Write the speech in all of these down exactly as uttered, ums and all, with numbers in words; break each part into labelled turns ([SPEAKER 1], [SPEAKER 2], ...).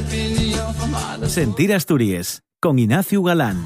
[SPEAKER 1] Sentir Asturias, con Ignacio Galán.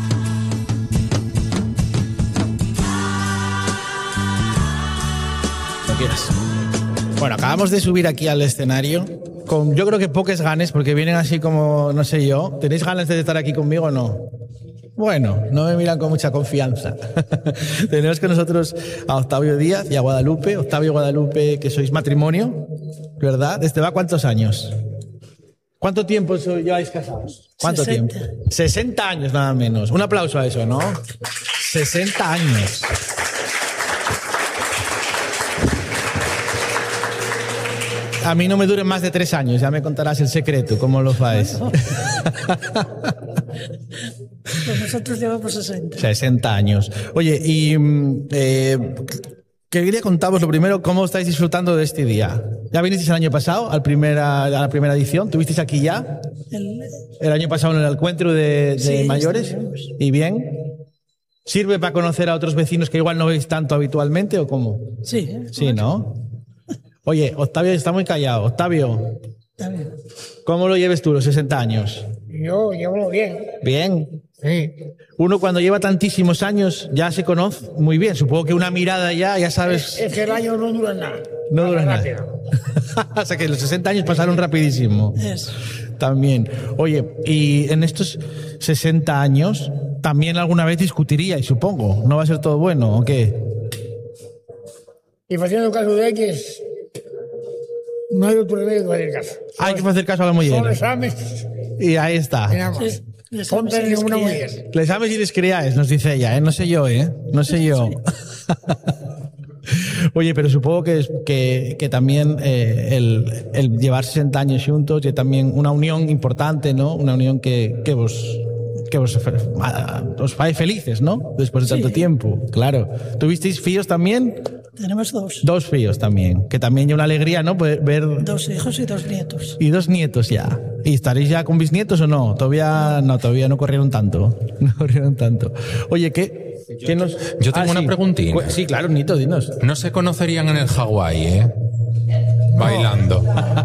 [SPEAKER 2] Lo quieras. Bueno, acabamos de subir aquí al escenario con, yo creo que pocas ganas, porque vienen así como, no sé yo. ¿Tenéis ganas de estar aquí conmigo o no? Bueno, no me miran con mucha confianza. Tenemos con nosotros a Octavio Díaz y a Guadalupe. Octavio y Guadalupe, que sois matrimonio, ¿verdad? ¿Desde va cuántos años? ¿Cuánto tiempo lleváis casados? ¿Cuánto
[SPEAKER 3] sesenta.
[SPEAKER 2] tiempo? sesenta años nada menos. Un aplauso a eso, ¿no? sesenta años. A mí no me duren más de tres años, ya me contarás el secreto, cómo lo haces.
[SPEAKER 3] Pues nosotros llevamos sesenta.
[SPEAKER 2] sesenta años. Oye, y eh, quería contaros lo primero, cómo estáis disfrutando de este día. ¿Ya vinisteis el año pasado al primera, a la primera edición? ¿Tuvisteis aquí ya?
[SPEAKER 3] El,
[SPEAKER 2] El año pasado en el encuentro de, de
[SPEAKER 3] Sí,
[SPEAKER 2] mayores.
[SPEAKER 3] estuvimos.
[SPEAKER 2] ¿Y bien? ¿Sirve para conocer a otros vecinos que igual no veis tanto habitualmente o cómo?
[SPEAKER 3] sí, ¿eh?
[SPEAKER 2] Sí, ¿no? Oye, Octavio está muy callado. Octavio,
[SPEAKER 3] Está bien.
[SPEAKER 2] ¿cómo lo lleves tú los sesenta años?
[SPEAKER 4] Yo llevo bien.
[SPEAKER 2] Bien.
[SPEAKER 4] Sí.
[SPEAKER 2] Uno cuando lleva tantísimos años ya se conoce muy bien. Supongo que una mirada ya, ya sabes.
[SPEAKER 4] Es que el año no dura nada.
[SPEAKER 2] No dura nada.
[SPEAKER 4] Rápido.
[SPEAKER 2] O sea que los sesenta años pasaron rapidísimo.
[SPEAKER 3] Eso.
[SPEAKER 2] También. Oye, y en estos sesenta años también alguna vez discutiríais, supongo. ¿No va a ser todo bueno o qué?
[SPEAKER 4] Y haciendo caso de X, no hay otro remedio que hacer caso.
[SPEAKER 2] Hay que hacer caso a la
[SPEAKER 4] Solo
[SPEAKER 2] mujer.
[SPEAKER 4] exámenes
[SPEAKER 2] Y ahí está.
[SPEAKER 4] y nada más.
[SPEAKER 3] Sí, les
[SPEAKER 4] Ponte
[SPEAKER 3] sabes,
[SPEAKER 4] ninguna
[SPEAKER 3] les
[SPEAKER 4] mujer.
[SPEAKER 3] crías.
[SPEAKER 2] Les ames y les criáis, nos dice ella, ¿eh? No sé yo, ¿eh? No sé yo. Oye, pero supongo que, que, que también eh, el, el llevar sesenta años juntos y también una unión importante, ¿no? Una unión que, que vos que vos, os hace felices, ¿no? Después de tanto
[SPEAKER 3] Sí.
[SPEAKER 2] tiempo, claro. ¿Tuvisteis fíos también?
[SPEAKER 3] Tenemos dos.
[SPEAKER 2] Dos fíos también, que también es una alegría, ¿no? Poder ver...
[SPEAKER 3] Dos hijos y dos nietos.
[SPEAKER 2] Y dos nietos ya. ¿Y estaréis ya con bisnietos o no? Todavía no, todavía no corrieron tanto. No corrieron tanto. Oye, ¿qué, qué nos...?
[SPEAKER 5] yo tengo una
[SPEAKER 2] sí.
[SPEAKER 5] preguntina.
[SPEAKER 2] Pues, sí, claro, Nito, dinos.
[SPEAKER 5] No se conocerían en el Hawái, ¿eh? Bailando.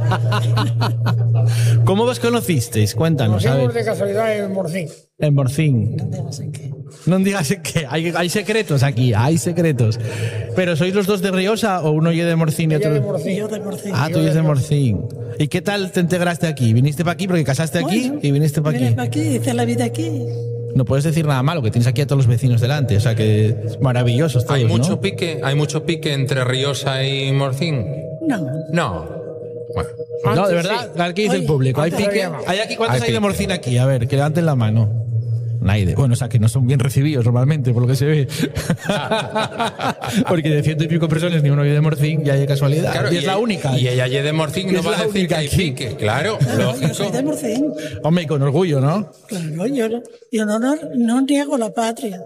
[SPEAKER 2] ¿Cómo vos conocisteis? Cuéntanos,
[SPEAKER 4] Nos
[SPEAKER 2] a
[SPEAKER 4] hicimos
[SPEAKER 2] ver.
[SPEAKER 4] de casualidad en Morcín.
[SPEAKER 2] En Morcín.
[SPEAKER 3] No sé qué.
[SPEAKER 2] No digas que hay, hay secretos aquí, hay secretos. ¿Pero sois los dos de Riosa o uno es de Morcín y
[SPEAKER 4] Ella
[SPEAKER 2] otro
[SPEAKER 4] de
[SPEAKER 3] Y
[SPEAKER 4] Morcín.
[SPEAKER 3] yo de Morcín.
[SPEAKER 2] Ah, tú eres de Morcín. ¿Y qué tal te integraste aquí? ¿Viniste para aquí porque casaste aquí
[SPEAKER 3] Bueno,
[SPEAKER 2] y viniste para
[SPEAKER 3] vine
[SPEAKER 2] aquí?
[SPEAKER 3] pa' aquí, hice la vida aquí.
[SPEAKER 2] No puedes decir nada malo, que tienes aquí a todos los vecinos delante. O sea que maravillosos todos,
[SPEAKER 5] ¿Hay mucho
[SPEAKER 2] ¿no?
[SPEAKER 5] pique? ¿Hay mucho pique entre Riosa y Morcín?
[SPEAKER 3] No.
[SPEAKER 5] No. Bueno.
[SPEAKER 2] No, de
[SPEAKER 4] Antes
[SPEAKER 2] verdad,
[SPEAKER 4] sí.
[SPEAKER 2] aquí dice el
[SPEAKER 3] Oye,
[SPEAKER 2] público. ¿Hay
[SPEAKER 4] antes
[SPEAKER 2] pique?
[SPEAKER 4] había más.
[SPEAKER 2] ¿Hay aquí cuántos
[SPEAKER 5] Hay
[SPEAKER 2] hay de
[SPEAKER 5] pique.
[SPEAKER 2] Morcín aquí? A ver, que levanten la mano. Nadie. Bueno, o sea, que no son bien recibidos normalmente, por lo que se ve. Porque de ciento y pico personas ni uno vive de Morcín, ya hay casualidad.
[SPEAKER 5] Claro,
[SPEAKER 2] y es la
[SPEAKER 5] ella-
[SPEAKER 2] única.
[SPEAKER 5] Y ella y de Morcín
[SPEAKER 2] Y
[SPEAKER 5] no
[SPEAKER 2] es
[SPEAKER 5] va
[SPEAKER 2] la
[SPEAKER 5] a decir
[SPEAKER 2] única
[SPEAKER 5] que hay
[SPEAKER 2] aquí.
[SPEAKER 5] pique. Claro,
[SPEAKER 3] Claro, yo soy de
[SPEAKER 5] lógico.
[SPEAKER 3] Morcín.
[SPEAKER 2] Hombre, y con orgullo, ¿no?
[SPEAKER 3] Claro, yo, no- yo no, no, no niego la patria.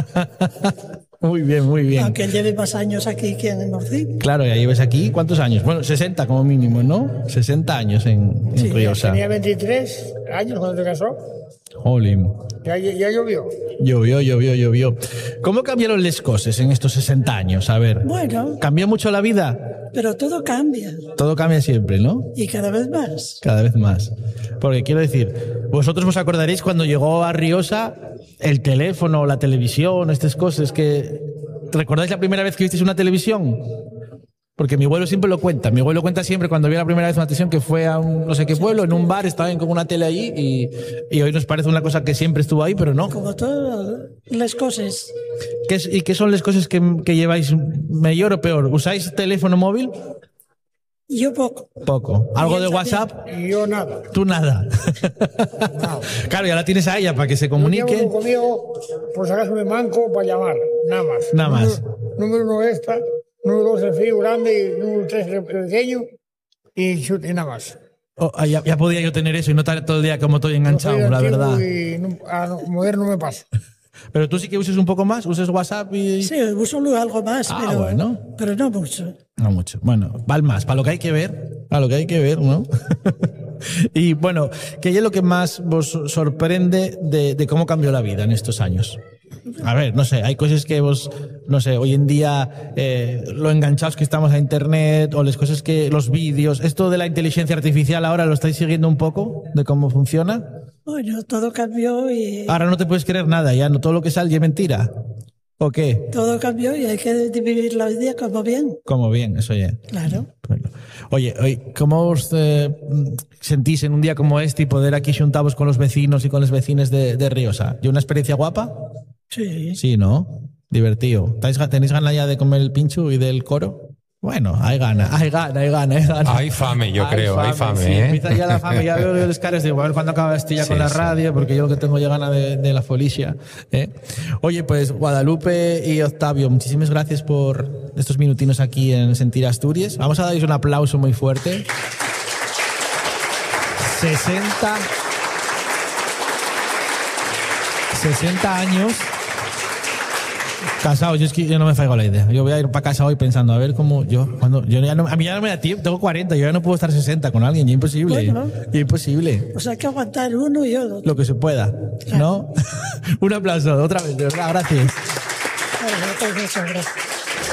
[SPEAKER 2] Muy bien, muy bien.
[SPEAKER 3] Aunque él lleve más años aquí que en Morcín.
[SPEAKER 2] Claro, ya lleves aquí, ¿cuántos años? Bueno, sesenta como mínimo, ¿no? sesenta años en, en
[SPEAKER 3] Sí,
[SPEAKER 2] Riosa.
[SPEAKER 4] Tenía veintitrés años cuando se casó.
[SPEAKER 2] Jolín.
[SPEAKER 4] Ya, ya llovió.
[SPEAKER 2] Llovió, llovió, llovió. ¿Cómo cambiaron las cosas en estos sesenta años? A ver.
[SPEAKER 3] Bueno,
[SPEAKER 2] ¿Cambió mucho la vida?
[SPEAKER 3] pero todo cambia.
[SPEAKER 2] Todo cambia siempre, ¿no?
[SPEAKER 3] Y cada vez más.
[SPEAKER 2] Cada vez más. Porque quiero decir, vosotros os acordaréis cuando llegó a Riosa el teléfono, la televisión, estas cosas que... ¿Recordáis la primera vez que visteis una televisión? Porque mi abuelo siempre lo cuenta. Mi abuelo cuenta siempre cuando vio la primera vez una televisión que fue a un no sé qué pueblo, en un bar, estaban con una tele allí y, y hoy nos parece una cosa que siempre estuvo ahí, pero no.
[SPEAKER 3] Como todas las cosas.
[SPEAKER 2] ¿Qué es- ¿Y qué son las cosas que, que lleváis mejor o peor? ¿Usáis teléfono móvil?
[SPEAKER 3] Yo poco.
[SPEAKER 2] Poco. ¿Algo
[SPEAKER 3] Y
[SPEAKER 2] de
[SPEAKER 3] él
[SPEAKER 2] WhatsApp?
[SPEAKER 4] Y yo nada.
[SPEAKER 2] Tú nada. Claro, ya la tienes a ella para que se
[SPEAKER 4] Llevo
[SPEAKER 2] comunique.
[SPEAKER 4] conmigo, por si acaso me manco para llamar. Nada más.
[SPEAKER 2] Nada más.
[SPEAKER 4] Número, número uno esta, número dos el frío grande y número tres el pequeño. Y, chut, y nada más.
[SPEAKER 2] Oh, ah, ya, ya podía yo tener eso y no estar todo el día como estoy enganchado,
[SPEAKER 4] Soy
[SPEAKER 2] la
[SPEAKER 4] antiguo
[SPEAKER 2] verdad.
[SPEAKER 4] Y no- a no- moderno me pasa.
[SPEAKER 2] Pero tú sí que uses un poco más, uses WhatsApp y...
[SPEAKER 3] Sí, uso algo más,
[SPEAKER 2] Ah,
[SPEAKER 3] pero,
[SPEAKER 2] bueno.
[SPEAKER 3] pero no mucho.
[SPEAKER 2] No mucho. Bueno, vale más, para lo que hay que ver, para lo que hay que ver, ¿no? Y bueno, ¿qué es lo que más vos sorprende de, de cómo cambió la vida en estos años? A ver, no sé, hay cosas que vos no sé, hoy en día eh, lo enganchados que estamos a internet o las cosas que, los vídeos, esto de la inteligencia artificial ahora lo estáis siguiendo un poco de cómo funciona.
[SPEAKER 3] Bueno, todo cambió y...
[SPEAKER 2] Ahora no te puedes creer nada, ya no todo lo que sale es mentira. ¿O qué?
[SPEAKER 3] Todo cambió y hay que vivir la vida como bien.
[SPEAKER 2] Como bien, eso ya.
[SPEAKER 3] Claro.
[SPEAKER 2] Bueno. Oye, oye, ¿cómo os eh, sentís en un día como este y poder aquí xuntaros con los vecinos y con los vecines de, de Riosa? ¿Y una experiencia guapa?
[SPEAKER 3] Sí.
[SPEAKER 2] Sí, ¿no? Divertido. ¿Tenéis ganas ya de comer el pincho y del coro? Bueno, hay gana, hay gana, hay gana, hay gana.
[SPEAKER 5] Hay fame, yo creo, hay fame,
[SPEAKER 2] sí,
[SPEAKER 5] ¿eh?
[SPEAKER 2] Empieza ya la fame, ya veo los caras, digo, a ver cuándo acaba esto ya
[SPEAKER 5] Sí,
[SPEAKER 2] con la
[SPEAKER 5] sí.
[SPEAKER 2] radio, porque yo lo que tengo ya gana de, de la folicia. ¿eh? Oye, pues Guadalupe y Octavio, muchísimas gracias por estos minutinos aquí en Sentir Asturias. Vamos a darles un aplauso muy fuerte. sesenta sesenta años casados. Yo es que yo no me faigo la idea. Yo voy a ir para casa hoy pensando a ver cómo yo cuando yo ya no, a mí ya no me da tiempo, tengo cuarenta, yo ya no puedo estar sesenta con alguien, ya imposible.
[SPEAKER 3] Bueno.
[SPEAKER 2] Ya imposible.
[SPEAKER 3] Pues hay que aguantar uno y otro.
[SPEAKER 2] Lo que se pueda, ¿no? Un aplauso otra vez, de verdad, gracias.
[SPEAKER 3] Bueno, pues muchas gracias.